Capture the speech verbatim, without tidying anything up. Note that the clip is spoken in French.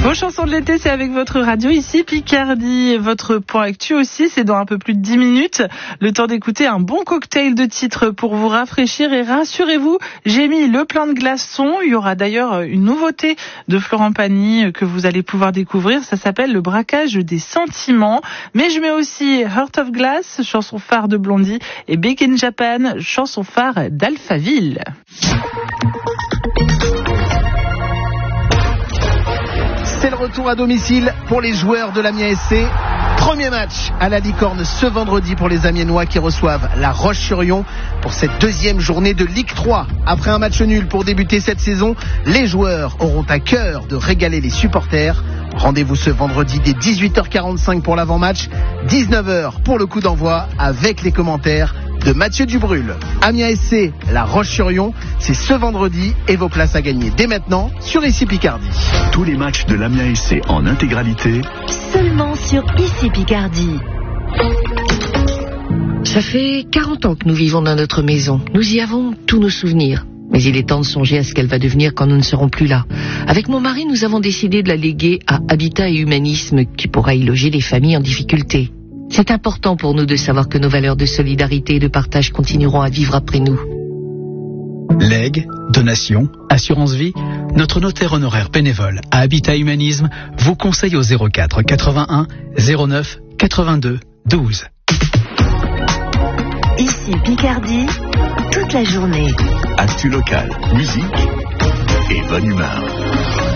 Vos chansons de l'été, c'est avec votre radio ici, Picardie. Et votre point actu aussi, c'est dans un peu plus de dix minutes. Le temps d'écouter un bon cocktail de titres pour vous rafraîchir. Et rassurez-vous, j'ai mis le plein de glaçons. Il y aura d'ailleurs une nouveauté de Florent Pagny que vous allez pouvoir découvrir. Ça s'appelle le braquage des sentiments. Mais je mets aussi Heart of Glass, chanson phare de Blondie, et Big in Japan, chanson phare d'Alphaville. C'est le retour à domicile pour les joueurs de l'Amiens S C. Premier match à la Licorne ce vendredi pour les Amiénois qui reçoivent la Roche-sur-Yon pour cette deuxième journée de Ligue trois. Après un match nul pour débuter cette saison, les joueurs auront à cœur de régaler les supporters. Rendez-vous ce vendredi dès dix-huit heures quarante-cinq pour l'avant-match, dix-neuf heures pour le coup d'envoi avec les commentaires de Mathieu Dubrul. Amiens S C, la Roche-sur-Yon, c'est ce vendredi et vos places à gagner dès maintenant sur Ici Picardie. Tous les matchs de l'Amiens S C en intégralité, seulement sur Ici Picardie. Ça fait quarante ans que nous vivons dans notre maison. Nous y avons tous nos souvenirs. Mais il est temps de songer à ce qu'elle va devenir quand nous ne serons plus là. Avec mon mari, nous avons décidé de la léguer à Habitat et Humanisme, qui pourra y loger les familles en difficulté. C'est important pour nous de savoir que nos valeurs de solidarité et de partage continueront à vivre après nous. Legs, donations, assurance vie, notre notaire honoraire bénévole à Habitat Humanisme vous conseille au zéro quatre quatre-vingt-un zéro neuf quatre-vingt-deux douze. Ici Picardie, toute la journée. actu local, musique et bonne humeur.